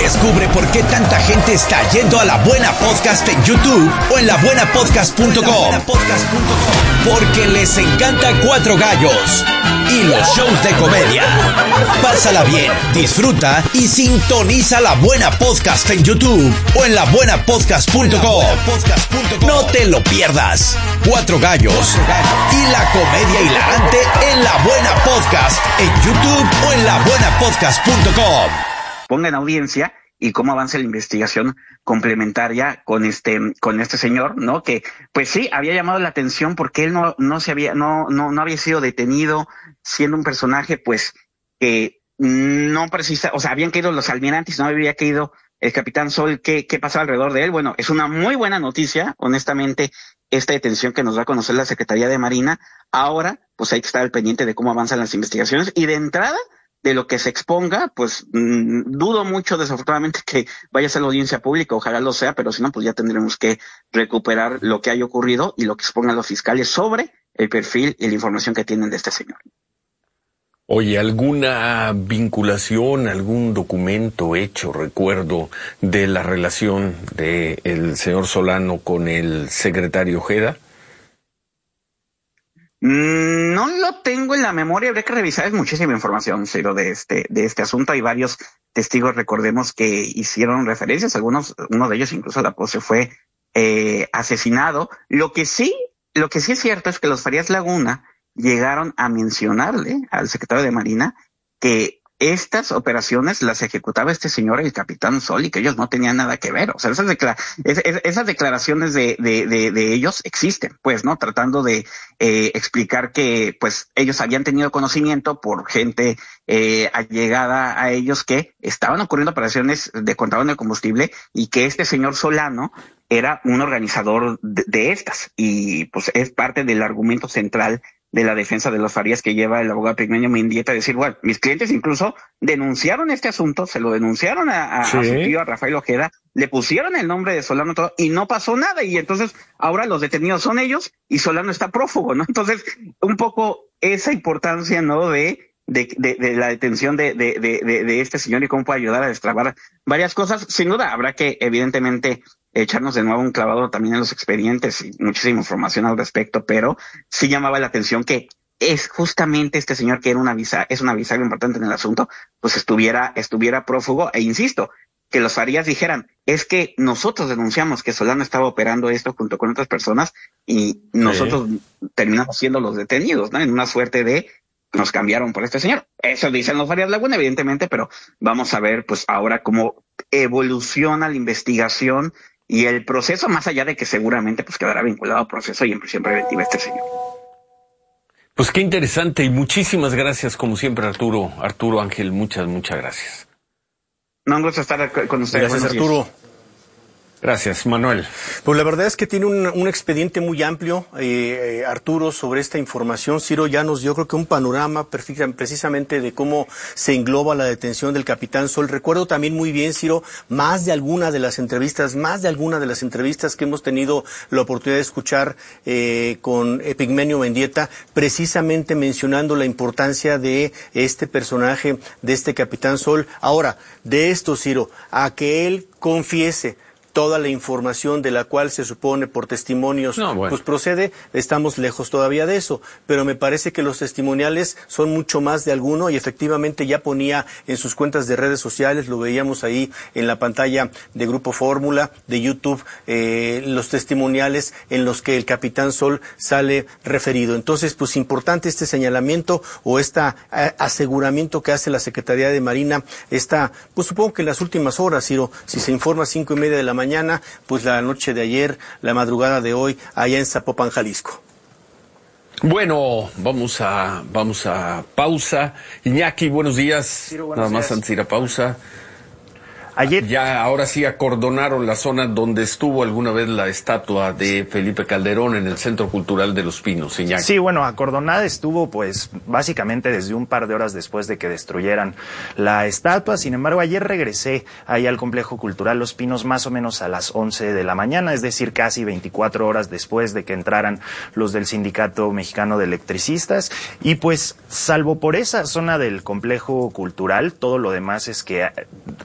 Descubre por qué tanta gente está yendo a La Buena Podcast en YouTube o en labuenapodcast.com. Porque les encanta Cuatro Gallos y los shows de comedia. Pásala bien, disfruta y sintoniza La Buena Podcast en YouTube o en labuenapodcast.com. No te lo pierdas. Cuatro Gallos y la comedia hilarante en La Buena Podcast en YouTube o en labuenapodcast.com. Ponga en audiencia y cómo avanza la investigación complementaria con este señor, ¿no? Que pues sí había llamado la atención porque él no había sido detenido, siendo un personaje pues que no precisa, o sea, habían caído los almirantes, no había caído el Capitán Sol. ¿Qué pasaba alrededor de él? Bueno, es una muy buena noticia, honestamente, esta detención que nos va a conocer la Secretaría de Marina. Ahora pues hay que estar al pendiente de cómo avanzan las investigaciones y de entrada de lo que se exponga, pues dudo mucho, desafortunadamente, que vaya a ser la audiencia pública, ojalá lo sea, pero si no, pues ya tendremos que recuperar lo que haya ocurrido y lo que expongan los fiscales sobre el perfil y la información que tienen de este señor. Oye, ¿alguna vinculación, algún documento, hecho, recuerdo de la relación de el señor Solano con el secretario Ojeda? No lo tengo en la memoria, habría que revisar, es muchísima información, Ciro, de este asunto. Hay varios testigos, recordemos, que hicieron referencias, uno de ellos incluso la pose fue asesinado. Lo que sí es cierto es que los Farías Laguna llegaron a mencionarle al secretario de Marina que estas operaciones las ejecutaba este señor, el Capitán Sol, y que ellos no tenían nada que ver. O sea, esas declaraciones de ellos existen, pues, ¿no? Tratando de explicar que, pues, ellos habían tenido conocimiento por gente allegada a ellos que estaban ocurriendo operaciones de contrabando de combustible y que este señor Solano era un organizador de estas. Y, pues, es parte del argumento central de la defensa de los Farías que lleva el abogado Epigmenio Mendieta, decir, bueno, mis clientes incluso denunciaron este asunto, se lo denunciaron a su tío, a Rafael Ojeda, le pusieron el nombre de Solano todo, y no pasó nada, y entonces ahora los detenidos son ellos y Solano está prófugo, ¿no? Entonces, un poco esa importancia, ¿no? de la detención de este señor y cómo puede ayudar a destrabar varias cosas. Sin duda habrá que, evidentemente, echarnos de nuevo un clavado también en los expedientes y muchísima información al respecto, pero sí llamaba la atención que es justamente este señor que era es una bisagra importante en el asunto, pues estuviera prófugo. E insisto, que los Farías dijeran, es que nosotros denunciamos que Solano estaba operando esto junto con otras personas y nosotros terminamos siendo los detenidos, ¿no? En una suerte de nos cambiaron por este señor. Eso dicen los Farías Laguna, evidentemente, pero vamos a ver pues ahora cómo evoluciona la investigación y el proceso, más allá de que seguramente pues quedará vinculado al proceso y en prisión preventiva este señor. Pues qué interesante y muchísimas gracias como siempre, Arturo Ángel, muchas gracias. No, un gusto estar con ustedes. Gracias, Arturo. Gracias, Manuel. Pues la verdad es que tiene un expediente muy amplio, Arturo, sobre esta información. Ciro ya nos dio, creo que un panorama precisamente de cómo se engloba la detención del Capitán Sol. Recuerdo también muy bien, Ciro, más de alguna de las entrevistas que hemos tenido la oportunidad de escuchar con Epigmenio Mendieta, precisamente mencionando la importancia de este personaje, de este Capitán Sol. Ahora, de esto, Ciro, a que él confiese toda la información de la cual se supone por testimonios pues procede, estamos lejos todavía de eso, pero me parece que los testimoniales son mucho más de alguno y efectivamente ya ponía en sus cuentas de redes sociales, lo veíamos ahí en la pantalla de Grupo Fórmula, de YouTube, los testimoniales en los que el Capitán Sol sale referido. Entonces, pues importante este señalamiento o aseguramiento que hace la Secretaría de Marina, pues supongo que en las últimas horas, Ciro, si se informa 5:30 de la mañana, pues la noche de ayer, la madrugada de hoy, allá en Zapopan, Jalisco. Bueno, vamos a pausa. Iñaki, buenos días. Sí, buenos Nada más días. antes de ir a pausa. Ayer ya ahora sí acordonaron la zona donde estuvo alguna vez la estatua de Felipe Calderón en el Centro Cultural de Los Pinos, Iñaki. Sí, bueno, acordonada estuvo pues básicamente desde un par de horas después de que destruyeran la estatua. Sin embargo, ayer regresé ahí al Complejo Cultural Los Pinos más o menos a las 11 de la mañana, es decir, casi 24 horas después de que entraran los del Sindicato Mexicano de Electricistas. Y pues, salvo por esa zona del Complejo Cultural, todo lo demás es que